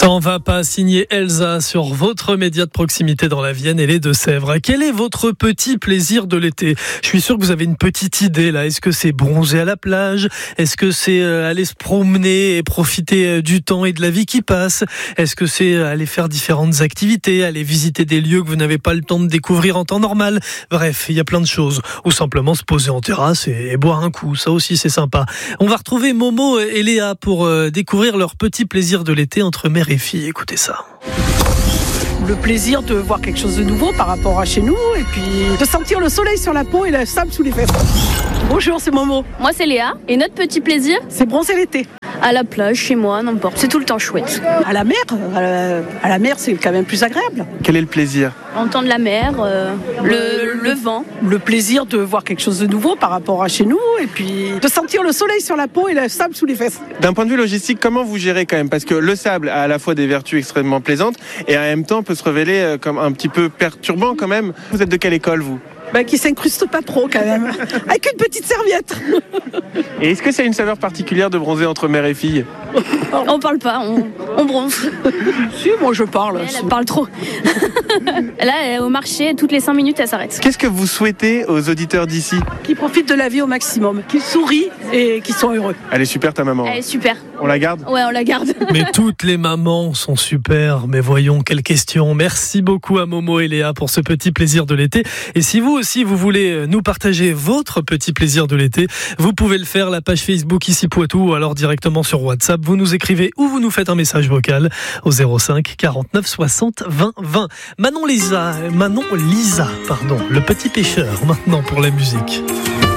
T'en vas pas, signer Elsa sur votre média de proximité dans la Vienne et les Deux-Sèvres. Quel est votre petit plaisir de l'été ? Je suis sûr que vous avez une petite idée là. Est-ce que c'est bronzer à la plage ? Est-ce que c'est aller se promener et profiter du temps et de la vie qui passe ? Est-ce que c'est aller faire différentes activités, aller visiter des lieux que vous n'avez pas le temps de découvrir en temps normal ? Bref, il y a plein de choses. Ou simplement se poser en terrasse et boire un coup. Ça aussi, c'est sympa. On va retrouver Momo et Léa pour découvrir leur petit plaisir de l'été entre mère et fille. Écoutez ça. Le plaisir de voir quelque chose de nouveau par rapport à chez nous et puis de sentir le soleil sur la peau et le sable sous les fesses. Bonjour, c'est Momo. Moi c'est Léa et notre petit plaisir C'est bronzer l'été. à la plage, chez moi, n'importe. C'est tout le temps chouette. À la mer, c'est quand même plus agréable. Quel est le plaisir ? Entendre la mer, le vent. Le plaisir de voir quelque chose de nouveau par rapport à chez nous et puis de sentir le soleil sur la peau et le sable sous les fesses. D'un point de vue logistique, comment vous gérez quand même ? Parce que le sable a à la fois des vertus extrêmement plaisantes et en même temps peut se révéler comme un petit peu perturbant quand même. Vous êtes de quelle école vous ? Qui s'incruste pas trop quand même. Avec une petite serviette. Et est-ce que c'est une saveur particulière de bronzer entre mère et fille ? On parle pas, on bronze. Si, moi je parle. Elle parle trop. Là, au marché, toutes les 5 minutes, elle s'arrête. Qu'est-ce que vous souhaitez aux auditeurs d'ici ? Qui profitent de la vie au maximum, qui sourient et qui sont heureux. Elle est super ta maman. Elle est super. On la garde ? Ouais, on la garde. Mais toutes les mamans sont super. Mais voyons, quelle question. Merci beaucoup à Momo et Léa pour ce petit plaisir de l'été. Et si vous aussi, vous voulez nous partager votre petit plaisir de l'été, vous pouvez le faire, la page Facebook Ici Poitou ou alors directement sur WhatsApp. Vous nous écrivez ou vous nous faites un message vocal au 05 49 60 20 20. Manon Lisa, le petit pêcheur maintenant pour la musique.